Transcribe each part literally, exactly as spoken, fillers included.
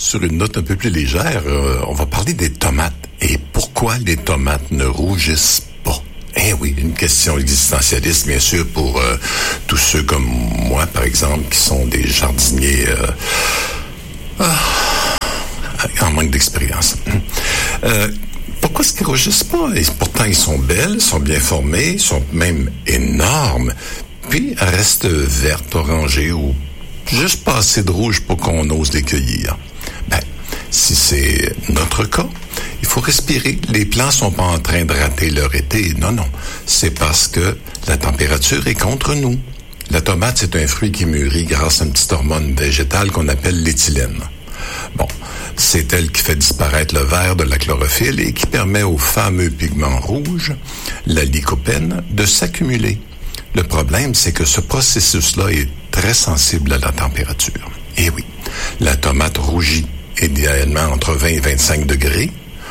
sur une note un peu plus légère, euh, on va parler des tomates. Et pourquoi les tomates ne rougissent pas? Eh oui, une question existentialiste, bien sûr, pour euh, tous ceux comme moi, par exemple, qui sont des jardiniers euh, ah, en manque d'expérience. Euh, pourquoi est-ce qu'ils rougissent pas? Et pourtant, ils sont belles, sont bien formées, sont même énormes, puis elles restent vertes, orangées ou juste pas assez de rouge pour qu'on ose les cueillir. Ben, si c'est notre cas, il faut respirer. Les plants sont pas en train de rater leur été. Non, non. C'est parce que la température est contre nous. La tomate, c'est un fruit qui mûrit grâce à une petite hormone végétale qu'on appelle l'éthylène. Bon, c'est elle qui fait disparaître le vert de la chlorophylle et qui permet au fameux pigment rouge, la lycopène, de s'accumuler. Le problème, c'est que ce processus-là est très sensible à la température. Et oui, la tomate rougit idéalement entre vingt et vingt-cinq degrés.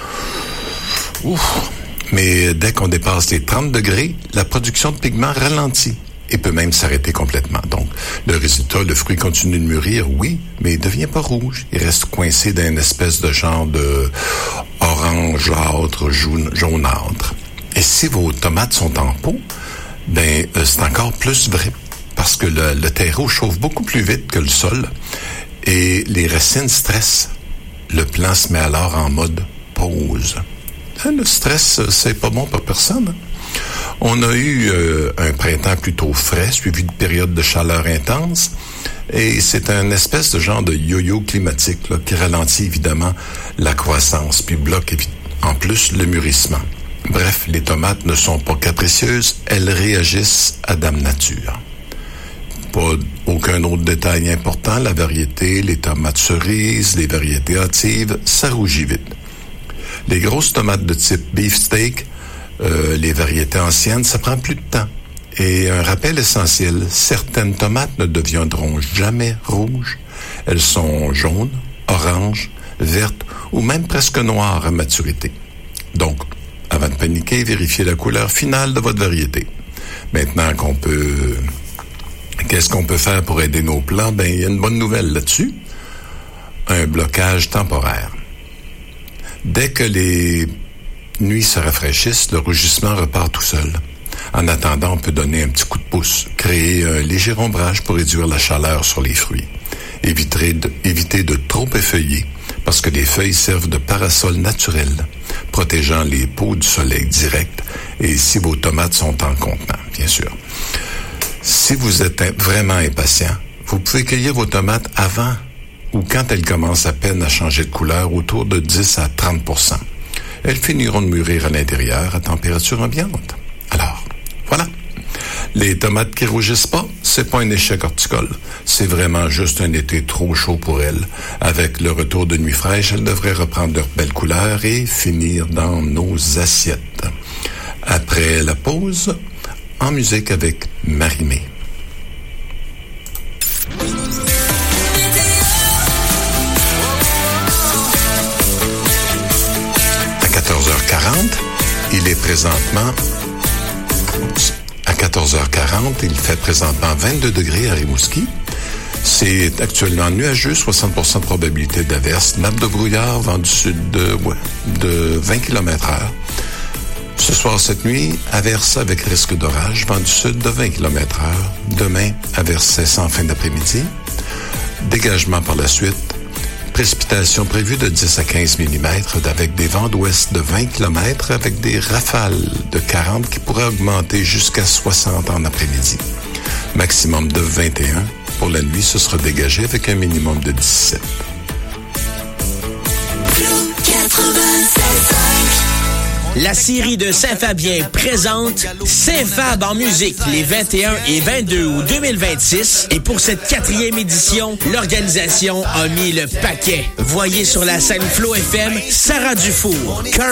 Ouf! Mais dès qu'on dépasse les trente degrés, la production de pigments ralentit et peut même s'arrêter complètement. Donc, le résultat, le fruit continue de mûrir, oui, mais il devient pas rouge. Il reste coincé dans une espèce de genre de orangeâtre, jaune, jaunâtre. Et si vos tomates sont en pot, ben euh, c'est encore plus vrai, parce que le, le terreau chauffe beaucoup plus vite que le sol et les racines stressent. Le plant se met alors en mode pause. Le stress, c'est pas bon pour personne. On a eu euh, un printemps plutôt frais, suivi de périodes de chaleur intense, et c'est un espèce de genre de yo-yo climatique là, qui ralentit évidemment la croissance, puis bloque en plus le mûrissement. Bref, les tomates ne sont pas capricieuses, elles réagissent à dame nature. Pas aucun autre détail important, la variété, les tomates cerises, les variétés hâtives, ça rougit vite. Les grosses tomates de type beefsteak, euh, les variétés anciennes, ça prend plus de temps. Et un rappel essentiel, certaines tomates ne deviendront jamais rouges. Elles sont jaunes, oranges, vertes ou même presque noires à maturité. Donc, avant de paniquer, vérifiez la couleur finale de votre variété. Maintenant qu'on peut... Qu'est-ce qu'on peut faire pour aider nos plants? Ben, il y a une bonne nouvelle là-dessus. Un blocage temporaire. Dès que les nuits se rafraîchissent, le rougissement repart tout seul. En attendant, on peut donner un petit coup de pouce, créer un léger ombrage pour réduire la chaleur sur les fruits. Éviter de, éviter de trop effeuiller, parce que les feuilles servent de parasol naturel, protégeant les peaux du soleil direct, et si vos tomates sont en contenant, bien sûr. Si vous êtes vraiment impatient, vous pouvez cueillir vos tomates avant ou quand elles commencent à peine à changer de couleur, autour de dix à trente pour cent. Elles finiront de mûrir à l'intérieur à température ambiante. Alors, voilà. Les tomates qui rougissent pas, c'est pas un échec horticole. C'est vraiment juste un été trop chaud pour elles. Avec le retour de nuit fraîche, elles devraient reprendre leur belle couleur et finir dans nos assiettes. Après la pause, en musique avec Marie-Mé. À quatorze heures quarante, il est présentement... À quatorze heures quarante, il fait présentement vingt-deux degrés à Rimouski. C'est actuellement nuageux, soixante pour cent de probabilité d'averse, nappe de brouillard, vent du sud de, ouais, de vingt kilomètres heure. Ce soir, cette nuit, averse avec risque d'orage, vent du sud de vingt kilomètres heure. Demain, averse cessant en fin d'après-midi. Dégagement par la suite. Précipitations prévues de dix à quinze millimètres avec des vents d'ouest de vingt kilomètres avec des rafales de quarante qui pourraient augmenter jusqu'à soixante en après-midi. Maximum de vingt et un. Pour la nuit, ce sera dégagé avec un minimum de dix-sept. La scierie de Saint-Fabien présente Saint-Fab en musique les vingt et un et vingt-deux août deux mille vingt-six. Et pour cette quatrième édition, l'organisation a mis le paquet. Voyez sur la scène Flow F M Sarah Dufour, Carmen